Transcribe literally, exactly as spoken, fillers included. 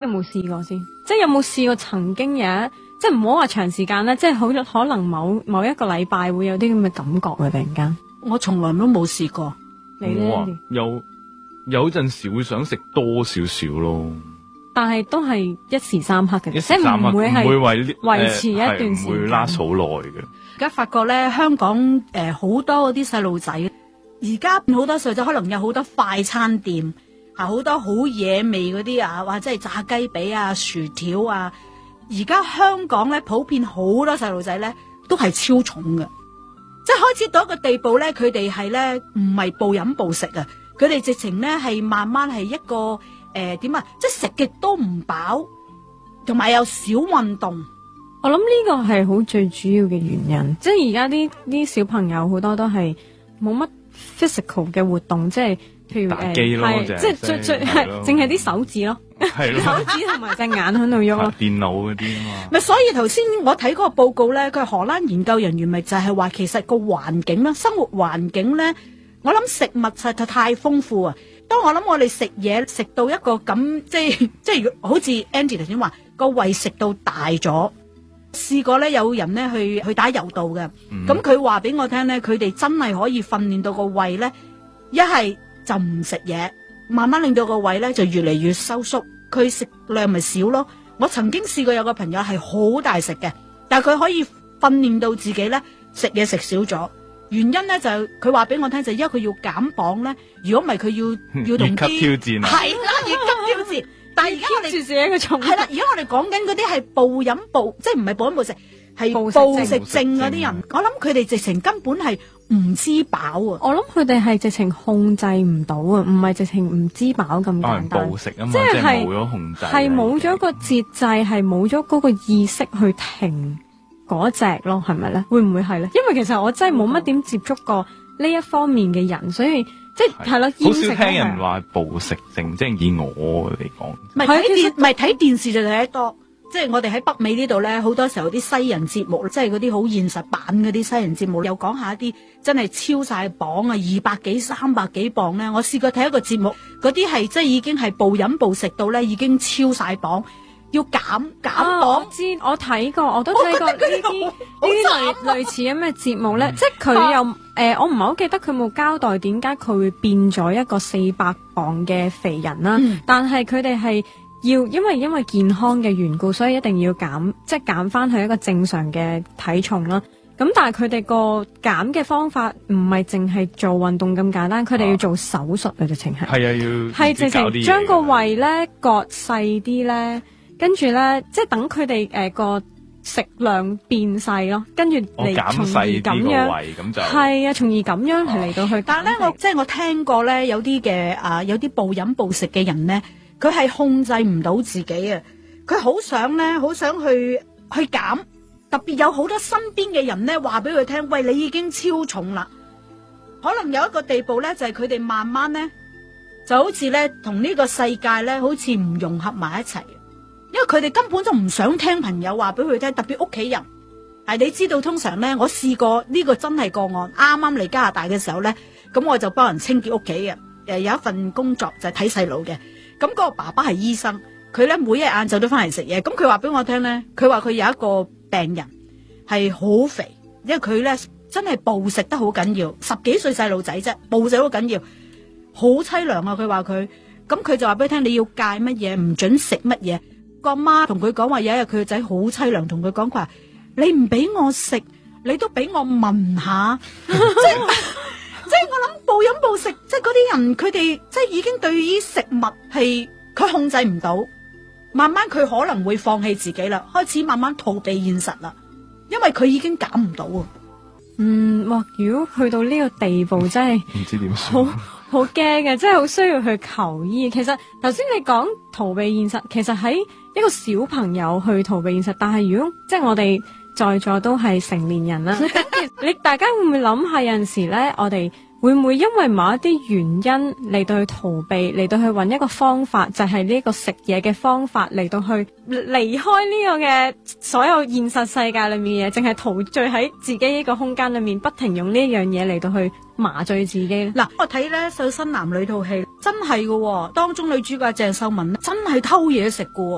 冇試過先？即係有冇試過曾經有一，即係唔好話長時間啦，即係好可能某某一個禮拜會有啲咁嘅感覺啊！突然間， 我從來都冇試過。 你咧？ 有有陣時會想食多少少咯， 但係都係一時三刻嘅， 一時三刻， 唔會係唔會為維持一段時間， 唔會 last 好耐嘅。 而家發覺咧，香港誒好、呃、多嗰啲細路仔，而家好多細路仔可能有好多快餐店，係好多好野味嗰啲啊，或者係炸雞髀啊、薯條啊。而家香港咧普遍好多細路仔咧都係超重嘅，即係開始到一個地步咧，佢哋係咧唔係暴飲暴食啊，佢哋直情咧係慢慢係一個誒點啊，即係食極都唔飽，同埋有少運動。 我諗呢個係好最主要嘅原因，即係而家啲啲小朋友好多都係冇乜 physical 嘅活動，即係譬如打機咯， 係即係最最係淨係啲手指咯，手指同埋隻眼喺度喐咯， 電腦嗰啲啊嘛。 咪所以頭先我睇嗰個報告咧，佢荷蘭研究人員咪就係話，其實個環境啦，生活環境咧，我諗食物實在太豐富啊。當我諗我哋食嘢食到一個咁，即係即係好似 Andy 頭先話個胃食到大咗。試過咧，有人咧去去打柔道嘅，咁佢話俾我聽咧，佢哋真係可以訓練到個胃咧，一係就唔食嘢，慢慢令到個胃咧就越嚟越收縮，佢食量咪少咯。我曾經試過有個朋友係好大食嘅，但係佢可以訓練到自己咧食嘢食少咗，原因咧就佢話俾我聽就係因為佢要減磅咧，如果唔係佢要要同啲越級挑戰啊， 係啦，越級挑戰。但係而家我哋住自己嘅重係啦，而家我哋講緊嗰啲係暴飲暴，即係唔係暴飲暴食，係暴食症嗰啲人。我諗佢哋直情根本係唔知飽啊！ 我諗佢哋係直情控制唔到啊，唔係直情唔知飽咁簡單。 暴食啊嘛， 即係冇咗控制， 係冇咗個節制，係冇咗嗰個意識去停嗰隻咯，係咪咧？會唔會係咧？因為其實我真係冇乜點接觸過呢一方面嘅人，所以。即係咯， 好少聽人話暴食症，即係以我嚟講， 唔係睇電，唔係睇電視就睇得多。即係我哋喺北美呢度咧，好多時候啲西人節目，即係嗰啲好現實版嗰啲西人節目，又講下一啲真係超晒磅啊，二百幾、三百幾磅咧。我試過睇一個節目，嗰啲係即係已經係暴飲暴食到咧，已經超晒磅。要減減磅， 我知我睇過，我都睇過呢啲呢啲類類似咁嘅節目咧，嗯、即係佢又誒、呃，我唔係好記得佢冇交代點解佢會變咗一個四百磅嘅肥人啦，嗯、但係佢哋係要因為因為健康嘅緣故，所以一定要減，即係減翻去一個正常嘅體重啦。咁但係佢哋個減嘅方法唔係淨係做運動咁簡單，佢哋要做手術啊，直情係係啊，要係直情將個胃咧割細啲咧。跟住咧，即係等佢哋誒個食量變細咯，跟住嚟從而咁樣，咁就係啊，從而咁樣係嚟到去。 但係咧，我即係我聽過咧，有啲嘅啊，有啲暴飲暴食嘅人咧，佢係控制唔到自己啊，佢好想咧，好想去去減，特別有好多身邊嘅人咧話俾佢聽，喂，你已經超重啦，可能有一個地步咧，就係佢哋慢慢咧，就好似咧同呢個世界咧，好似唔融合埋一齊。因為佢哋根本就唔想聽朋友話俾佢聽，特別屋企人。係你知道，通常咧，我試過呢個真係個案，啱啱嚟加拿大嘅時候咧，咁我就幫人清潔屋企嘅。誒，有一份工作就係睇細路嘅。咁嗰個爸爸係醫生，佢咧每日晏晝都翻嚟食嘢。咁佢話俾我聽咧，佢話佢有一個病人係好肥，因為佢咧真係暴食得好緊要，十幾歲細路仔啫，暴食好緊要，好淒涼啊！佢話佢，咁佢就話俾佢聽，你要戒乜嘢，唔准食乜嘢。個媽同佢講話，有一日佢個仔好淒涼，同佢講佢話：你唔俾我食，你都俾我聞下。即係即係我諗暴飲暴食，即係嗰啲人佢哋即係已經對於食物係佢控制唔到，慢慢佢可能會放棄自己啦，開始慢慢逃避現實啦，因為佢已經減唔到啊。 嗯，哇！如果去到呢個地步，真係唔知點算。 好好驚嘅，真係好需要去求醫。其實頭先你講逃避現實，其實喺一個小朋友去逃避現實，但係如果即係我哋在座都係成年人啦，你大家會唔會諗下有陣時咧，我哋會唔會因為某一啲原因嚟到去逃避，嚟到去揾一個方法，就係呢個食嘢嘅方法嚟到去離開呢個嘅所有現實世界裏面嘅嘢，淨係陶醉喺自己呢個空間裏面，不停用呢樣嘢嚟到去麻醉自己。嗱，我睇咧《瘦身男女》套戲真係嘅，當中女主角鄭秀文真係偷嘢食嘅。